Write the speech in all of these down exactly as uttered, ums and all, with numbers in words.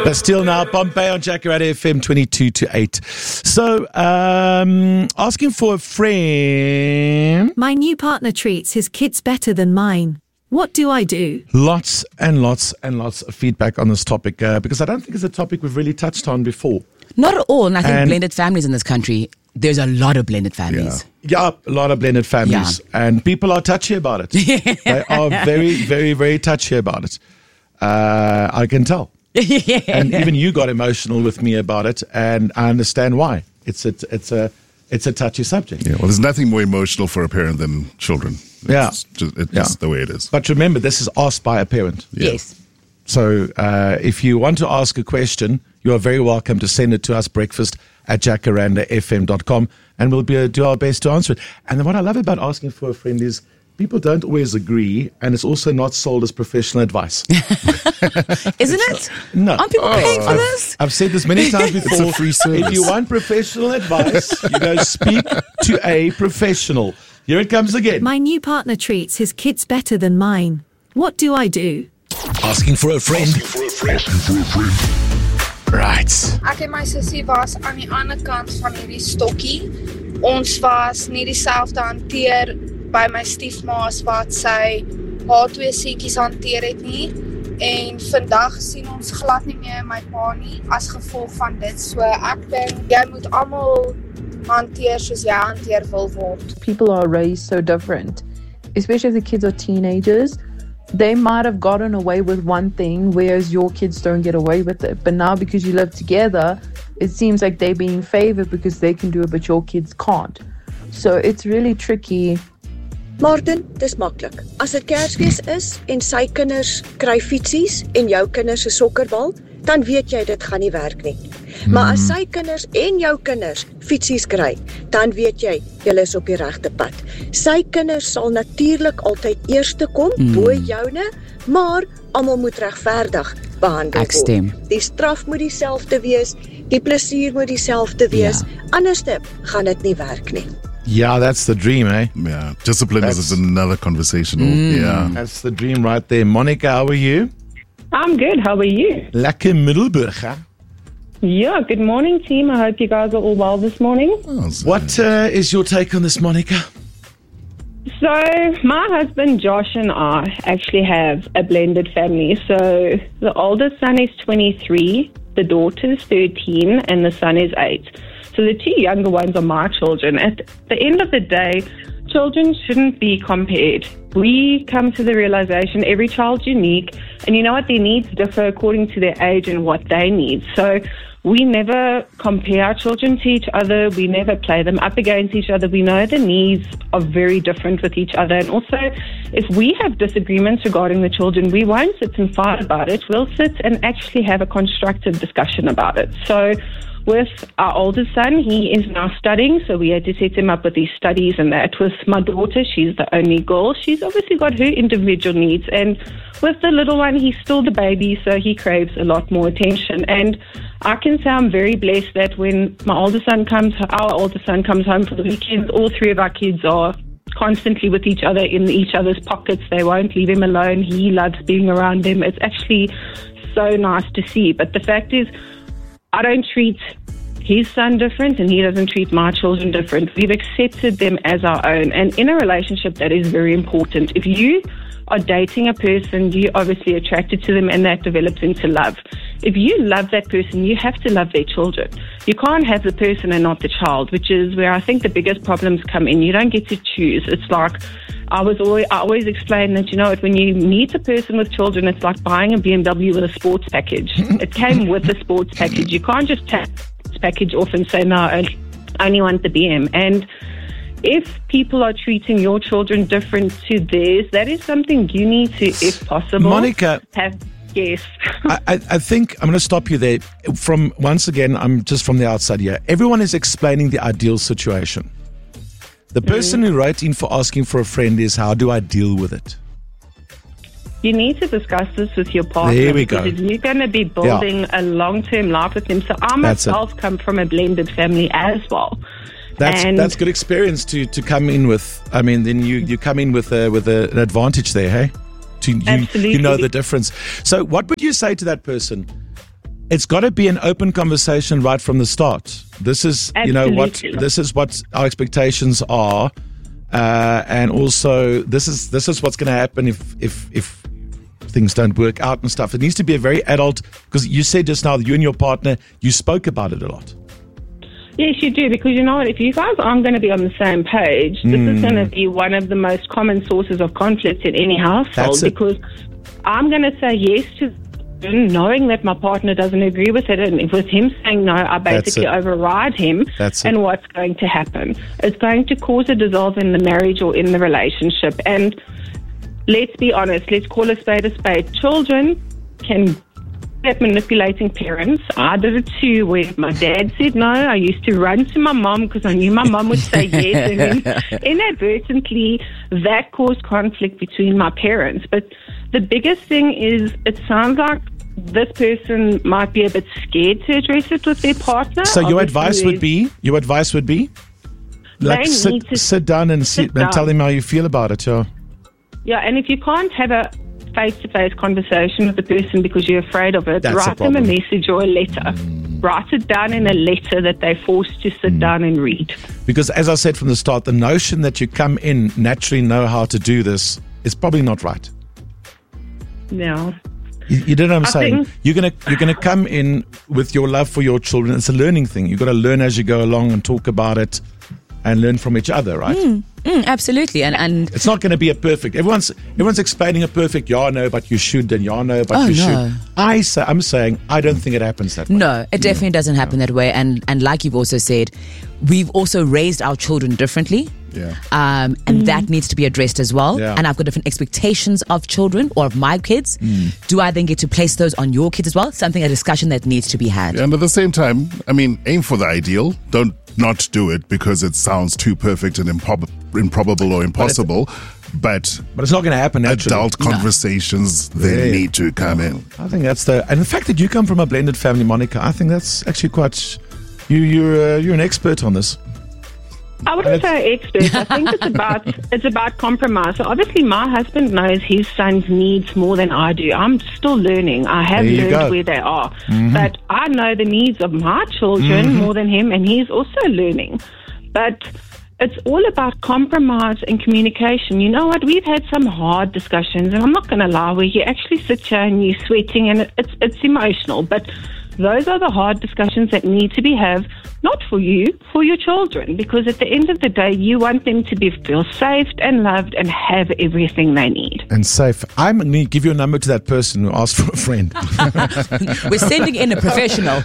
Bastille now, Pompey on Jacaranda F M twenty-two to eight. So, um, asking for a friend. My new partner treats his kids better than mine. What do I do? Lots and lots and lots of feedback on this topic uh, because I don't think it's a topic we've really touched on before. Not at all. And I think And- blended families in this country, there's a lot of blended families. Yeah, a lot of blended families. Yeah. And people are touchy about it. They are very, very, very touchy about it. Uh, I can tell. And even you got emotional with me about it, and I understand why. It's a, it's a, it's a touchy subject. Yeah, well, there's nothing more emotional for a parent than children. It's Yeah. just, it's Yeah. the way it is. But remember, this is asked by a parent. Yeah. Yes. So uh, if you want to ask a question, you are very welcome to send it to us, breakfast at jacaranda f m dot com, and we'll be, uh, do our best to answer it. And then what I love about asking for a friend is people don't always agree, and it's also not sold as professional advice. Isn't it? No. Aren't people paying for this? I've said this many times before. a free service. If you want professional advice, you go speak to a professional. Here it comes again. My new partner treats his kids better than mine. What do I do? Asking for a friend. Right. Ek en my sussie was aan die ander kant van hierdie stokkie. Ons was nie dieselfde hanteer by my stiefma as wat sy haar twee seentjies hanteer het nie. En vandag sien ons glad nie meer my pa nie as gevolg van dit. So ek dink jy moet almal hanteer soos jy hanteer wil word. People are raised so different, especially if the kids are teenagers. They might have gotten away with one thing, whereas your kids don't get away with it. But now because you live together, it seems like they're being favored because they can do it, but your kids can't. So it's really tricky. Martin, dis maklik. As dit Kersfees is en sy kinders kry fietsies en jou kinders 'n sokkerbal, dan weet jy dit gaan nie werk nie. Maar as sy kinders en jou kinders fietsies kry, dan weet jy julle is op die regte pad. Sy kinders sal natuurlik altyd eerste kom mm. bo joune, maar almal moet regverdig behandel Ek stem. word. Die straf moet dieselfde wees, die plesier moet dieselfde wees, Ja. anderste gaan dit nie werk nie. Yeah, that's the dream, eh? Yeah, discipline That's- is another conversation. Yeah. That's the dream right there. Monica, how are you? I'm good. How are you? Lekker Middelburg, huh? Yeah, good morning, team. I hope you guys are all well this morning. Oh, so- What uh, is your take on this, Monica? So, my husband Josh and I actually have a blended family. So, the oldest son is twenty-three, the daughter's thirteen, and the son is eight. So, the two younger ones are my children. At the end of the day, children shouldn't be compared. We come to the realization every child's unique, and you know what, their needs differ according to their age and what they need. So we never compare our children to each other. We never play them up against each other. We know the needs are very different with each other. And also, if we have disagreements regarding the children, we won't sit and fight about it. We'll sit and actually have a constructive discussion about it. So with our oldest son, he is now studying, so we had to set him up with his studies and that. With my daughter, she's the only girl. She's obviously got her individual needs. And with the little one, he's still the baby, so he craves a lot more attention. And I can say I'm very blessed that when my oldest son comes, our oldest son comes home for the weekends, all three of our kids are constantly with each other, in each other's pockets. They won't leave him alone. He loves being around them. It's actually so nice to see. But the fact is, I don't treat his son different and he doesn't treat my children different. We've accepted them as our own. And in a relationship, that is very important. If you are dating a person, you're obviously attracted to them and that develops into love. If you love that person, you have to love their children. You can't have the person and not the child, which is where I think the biggest problems come in. You don't get to choose. It's like, I was always, I always explain that, you know, when you meet a person with children, it's like buying a B M W with a sports package. It came with the sports package. You can't just take the package off and say, no, I only want the B M. And if people are treating your children different to theirs, that is something you need to, if possible, Monica, have. Yes. I, I I think I'm going to stop you there. From once again, I'm just from the outside here. Everyone is explaining the ideal situation. The person who wrote in for asking for a friend is, how do I deal with it? You need to discuss this with your partner. There we because go. If you're going to be building Yeah. a long-term life with them. So I That's it. myself come from a blended family as well. That's And- that's good experience to, to come in with. I mean, then you, you come in with a, with a, an advantage there, hey? To, you, Absolutely. you know the difference. So what would you say to that person? it's got to be an open conversation right from the start. This is, you know, what Absolutely. this is what our expectations are, uh, and also this is this is what's going to happen if if if things don't work out and stuff. It needs to be a very adult, because you said just now that you and your partner, you spoke about it a lot. Yes, you do, because you know what? If you guys aren't going to be on the same page, this Mm. is going to be one of the most common sources of conflict in any household. That's it. Because I'm going to say yes to knowing that my partner doesn't agree with it, and with him saying no, I basically it. override him. That's it. And what's going to happen? It's going to cause a dissolve in the marriage or in the relationship. And let's be honest, let's call a spade a spade. Children can at manipulating parents. I did it too, where my dad said no. I used to run to my mom because I knew my mom would say yes, and then inadvertently that caused conflict between my parents. But the biggest thing is, it sounds like this person might be a bit scared to address it with their partner. So your Obviously, advice would be, your advice would be, like They sit, need to sit down and sit, sit and tell down. him how you feel about it. Yeah. Yeah, and if you can't have a face-to-face conversation with the person because you're afraid of it, That's a write them a problem. message or a letter. Write it down in a letter that they're forced to sit down and read. Because as I said from the start, the notion that you come in naturally know how to do this is probably not right. No. You, you know what I'm I saying? think- You're gonna you're gonna come in with your love for your children. It's a learning thing. You've got to learn as you go along and talk about it and learn from each other, right? Mm, absolutely. And, and It's not going to be a perfect. Everyone's everyone's explaining a perfect. Yeah, no, but you should, and yeah, no, but Oh, you no. should. I say, I'm saying I don't think it happens that way. no, it definitely doesn't happen that way. And, and like you've also said, we've also raised our children differently. Yeah. Um, and that needs to be addressed as well. Yeah. And I've got different expectations of children or of my kids. Do I then get to place those on your kids as well? Something, a discussion that needs to be had. And at the same time, I mean, aim for the ideal. Don't not do it because it sounds too perfect and improb- improbable or impossible. But, But it's not going to happen naturally. adult conversations, they Yeah. need to come in. I think that's the and the fact that you come from a blended family, Monica. I think that's actually quite. You you're uh, you're an expert on this. I wouldn't say expert. I think it's about it's about compromise. So obviously, my husband knows his son's needs more than I do. I'm still learning. I have There you learned go. where they are, but I know the needs of my children more than him, and he's also learning. But it's all about compromise and communication. You know what? We've had some hard discussions, and I'm not going to lie, where you actually sit here and you're sweating, and it's it's emotional, but. Those are the hard discussions that need to be had, not for you, for your children, because at the end of the day, you want them to be feel safe and loved and have everything they need. And safe. I'm going to give you a number to that person who asked for a friend. We're sending in a professional.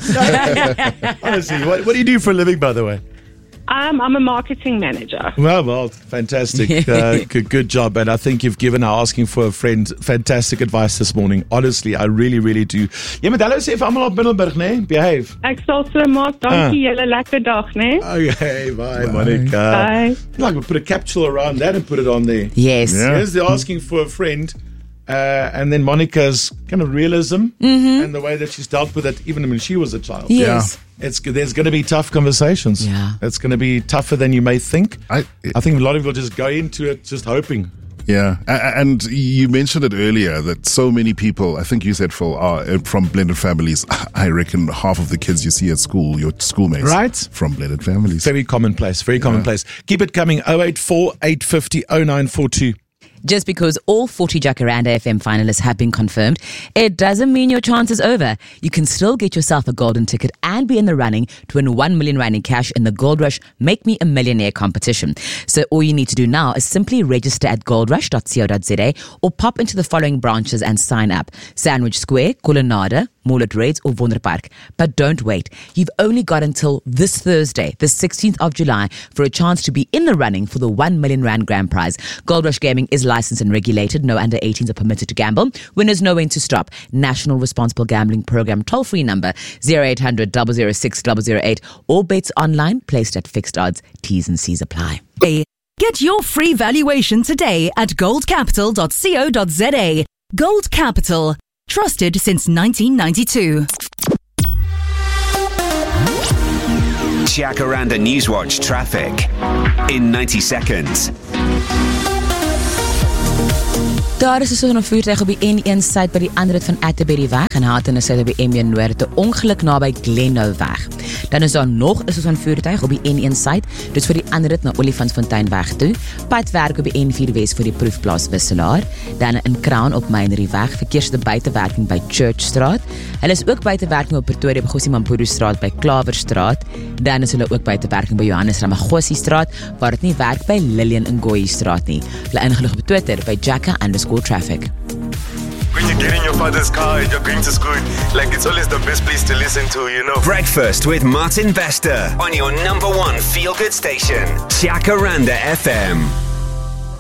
Honestly, what, what do you do for a living, by the way? Um, I'm a marketing manager. Well, well, fantastic. Uh, good, good job. And I think you've given our asking for a friend fantastic advice this morning. Honestly, I really, really do. Ja, maar hallo sê vir almal op Middelburg, né? Behave. Ek sal so maak. Dankie, julle lekker dag, né? Okay, bye, Monica. Bye. Like, we'll put a capsule around that and put it on there. Yes. Yeah. Here's the asking for a friend. Uh, and then Monica's kind of realism and the way that she's dealt with it, even when she was a child. Yes. It's there's going to be tough conversations. Yeah. It's going to be tougher than you may think. I- I think a lot of people just go into it just hoping. Yeah, A- a- and you mentioned it earlier that so many people, I think you said, Phil, are uh, from blended families. I reckon half of the kids you see at school, your schoolmates, Right. from blended families. Very commonplace. Very commonplace. Keep it coming. oh eight four, eight five oh, oh nine four two. Just because all forty Jacaranda F M finalists have been confirmed, it doesn't mean your chance is over. You can still get yourself a golden ticket and be in the running to win one million rand in cash in the Gold Rush Make Me a Millionaire competition. So all you need to do now is simply register at goldrush dot co dot za or pop into the following branches and sign up. Sandwich Square, Colonnade, Mall at Raids or Wonderpark. But don't wait. You've only got until this Thursday, the sixteenth of July, for a chance to be in the running for the one million rand grand prize. Gold Rush Gaming is licensed and regulated. No under eighteens are permitted to gamble. Winners know when to stop. National Responsible Gambling Program toll-free number zero eight hundred, zero zero six, zero zero eight. All bets online, placed at fixed odds. T's and C's apply. Get your free valuation today at gold capital dot co dot za. Gold Capital. Trusted since nineteen ninety-two. Jacaranda Newswatch traffic in ninety seconds. Daar is dus 'n voertuig op die N een suid by die aanrit van Atterbury weg en Hatton is op die M een noord 'n ongeluk naby Glennou weg. Dan is daar nog is 'n voertuig op die N een suid, dit vir die aanrit na Olifantsfontein weg toe. Padwerk op die N vier Wes vir die proefplaas Wisselaar. Dan in Crown op Meinerie weg, verkeersde buitewerking by Churchstraat. Hulle is ook buitewerking op Pretoria by Gossie Straat by Klaverstraat. Dan is hulle ook buitewerking by Johannes Ramagossie Straat, waar dit nie werk by Lillian Ngoyi Straat nie. Hulle ingelig op Twitter by Jacka underscore traffic. When you get in your father's car and you're going to school, like it's always the best place to listen to, you know. Breakfast with Martin Bester on your number one feel-good station, Jacaranda F M.